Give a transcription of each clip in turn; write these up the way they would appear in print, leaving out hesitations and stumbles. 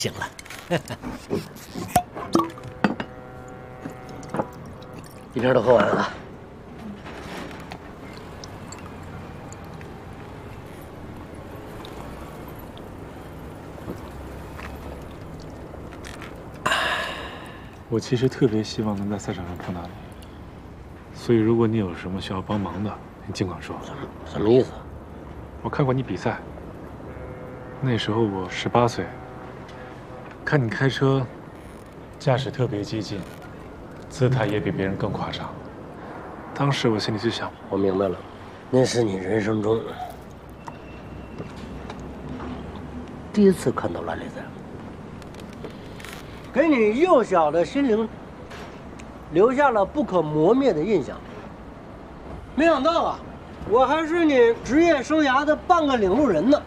行了。一瓶都喝完了。 我其实特别希望能在赛场上碰到你，所以如果你有什么需要帮忙的，你尽管说。 什么意思？ 我看过你比赛，那时候我18岁，看你开车，驾驶特别激进，姿态也比别人更夸张。当时我心里就想， 我明白了，那是你人生中第一次看到拉力赛，给你幼小的心灵留下了不可磨灭的印象。没想到啊，我还是你职业生涯的半个领路人呢。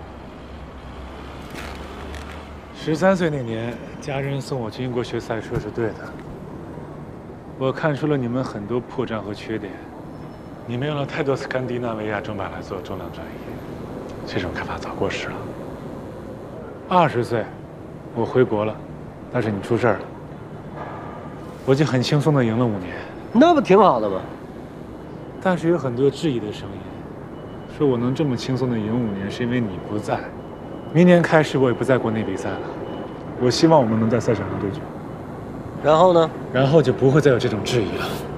13岁那年，家人送我去英国学赛车是对的。我看出了你们很多破绽和缺点，你们用了太多斯堪的纳维亚重板来做重量转移，这种看法早过时了。20岁，我回国了，但是你出事儿了，我就很轻松地赢了5年。 那不挺好的吗？ 但是有很多质疑的声音，说我能这么轻松地赢5年，是因为你不在。明年开始我也不在国内比赛了，我希望我们能在赛场上对决。 然后呢？ 然后就不会再有这种质疑了。